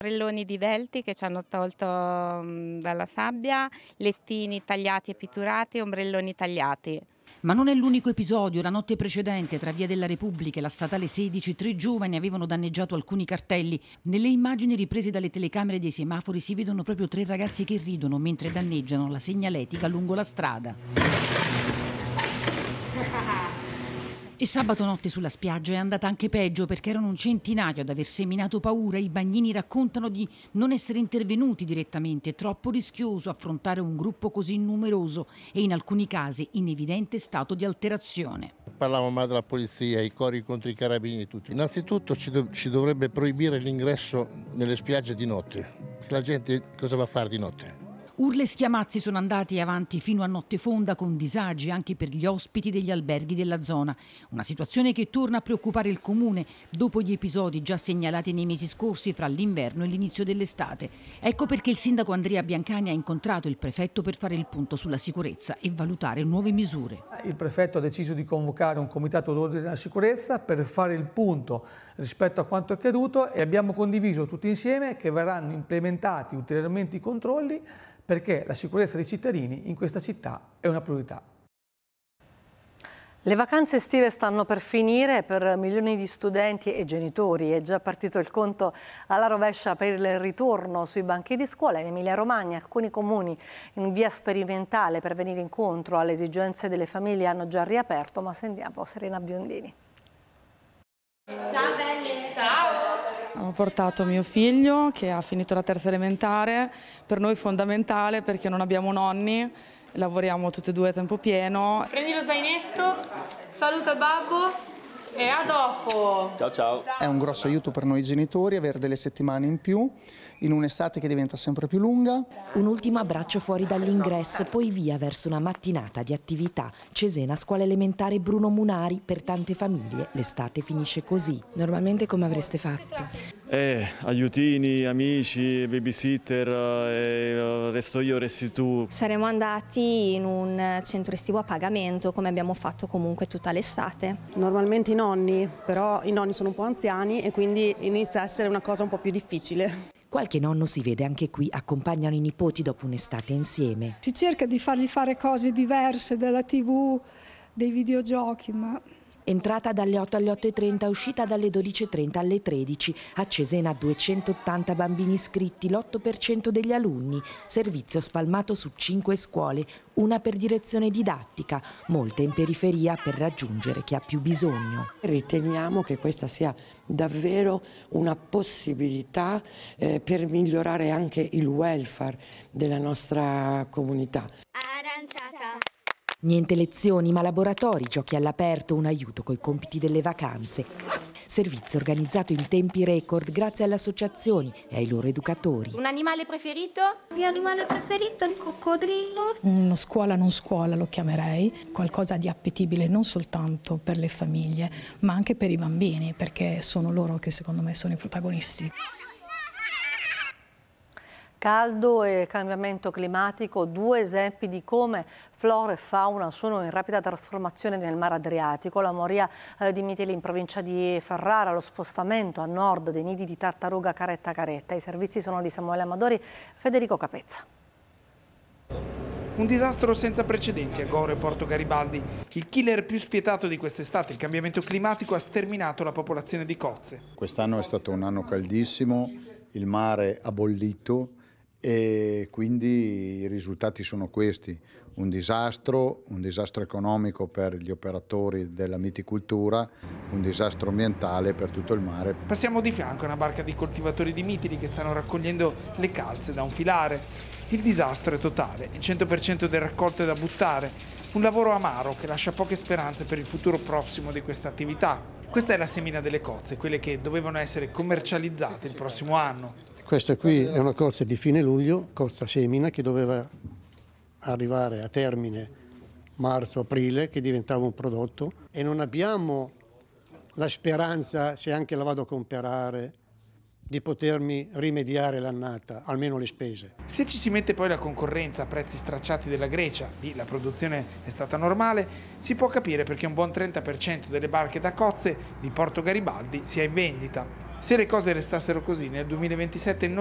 Ombrelloni divelti che ci hanno tolto dalla sabbia, lettini tagliati e pitturati, ombrelloni tagliati. Ma non è l'unico episodio. La notte precedente, tra Via della Repubblica e la statale 16, 3 giovani avevano danneggiato alcuni cartelli. Nelle immagini riprese dalle telecamere dei semafori si vedono proprio 3 ragazzi che ridono mentre danneggiano la segnaletica lungo la strada. E sabato notte sulla spiaggia è andata anche peggio, perché erano un centinaio ad aver seminato paura. I bagnini raccontano di non essere intervenuti direttamente, è troppo rischioso affrontare un gruppo così numeroso e in alcuni casi in evidente stato di alterazione. Parlavamo male della polizia, i cori contro i carabinieri, tutti. Innanzitutto ci dovrebbe proibire l'ingresso nelle spiagge di notte. La gente cosa va a fare di notte? Urla e schiamazzi sono andati avanti fino a notte fonda, con disagi anche per gli ospiti degli alberghi della zona. Una situazione che torna a preoccupare il comune dopo gli episodi già segnalati nei mesi scorsi fra l'inverno e l'inizio dell'estate. Ecco perché il sindaco Andrea Biancani ha incontrato il prefetto per fare il punto sulla sicurezza e valutare nuove misure. Il prefetto ha deciso di convocare un comitato d'ordine della sicurezza per fare il punto rispetto a quanto accaduto e abbiamo condiviso tutti insieme che verranno implementati ulteriormente i controlli, perché la sicurezza dei cittadini in questa città è una priorità. Le vacanze estive stanno per finire per milioni di studenti e genitori. È già partito il conto alla rovescia per il ritorno sui banchi di scuola. In Emilia-Romagna alcuni comuni in via sperimentale per venire incontro alle esigenze delle famiglie hanno già riaperto, ma sentiamo Serena Biondini. Ciao belle! Ciao! Ho portato mio figlio che ha finito la terza elementare, per noi fondamentale perché non abbiamo nonni, lavoriamo tutti e due a tempo pieno. Prendi lo zainetto, saluta il babbo e a dopo. Ciao ciao. È un grosso aiuto per noi genitori avere delle settimane in più in un'estate che diventa sempre più lunga. Un ultimo abbraccio fuori dall'ingresso, poi via verso una mattinata di attività. Cesena, scuola elementare Bruno Munari, per tante famiglie l'estate finisce così. Normalmente come avreste fatto? Aiutini, amici, babysitter, resto io, resti tu. Saremmo andati in un centro estivo a pagamento, come abbiamo fatto comunque tutta l'estate. Normalmente i nonni, però i nonni sono un po' anziani e quindi inizia a essere una cosa un po' più difficile. Qualche nonno si vede anche qui, accompagnano i nipoti dopo un'estate insieme. Si cerca di fargli fare cose diverse dalla TV, dei videogiochi, ma... Entrata dalle 8 alle 8:30, uscita dalle 12:30 alle 13. A Cesena 280 bambini iscritti, l'8% degli alunni. Servizio spalmato su 5 scuole, una per direzione didattica, molte in periferia per raggiungere chi ha più bisogno. Riteniamo che questa sia davvero una possibilità per migliorare anche il welfare della nostra comunità. Aranciata. Niente lezioni, ma laboratori, giochi all'aperto, un aiuto coi compiti delle vacanze. Servizio organizzato in tempi record grazie alle associazioni e ai loro educatori. Un animale preferito? Il mio animale preferito è il coccodrillo. Una scuola non scuola lo chiamerei, qualcosa di appetibile non soltanto per le famiglie, ma anche per i bambini, perché sono loro che secondo me sono i protagonisti. Caldo e cambiamento climatico, due esempi di come flora e fauna sono in rapida trasformazione nel mare Adriatico. La moria di Mitili in provincia di Ferrara, lo spostamento a nord dei nidi di tartaruga caretta. I servizi sono di Samuele Amadori e Federico Capezza. Un disastro senza precedenti a Goro e Porto Garibaldi. Il killer più spietato di quest'estate, il cambiamento climatico, ha sterminato la popolazione di cozze. Quest'anno è stato un anno caldissimo, il mare ha bollito e quindi i risultati sono questi: un disastro economico per gli operatori della miticoltura, un disastro ambientale per tutto il mare. Passiamo di fianco a una barca di coltivatori di mitili che stanno raccogliendo le calze da un filare. Il disastro è totale, il 100% del raccolto è da buttare, un lavoro amaro che lascia poche speranze per il futuro prossimo di questa attività. Questa è la semina delle cozze, quelle che dovevano essere commercializzate il prossimo anno. Questa qui è una cozza di fine luglio, cozza semina, che doveva arrivare a termine marzo-aprile, che diventava un prodotto, e non abbiamo la speranza, se anche la vado a comprare, di potermi rimediare l'annata, almeno le spese. Se ci si mette poi la concorrenza a prezzi stracciati della Grecia, lì la produzione è stata normale, si può capire perché un buon 30% delle barche da cozze di Porto Garibaldi sia in vendita. Se le cose restassero così, nel 2027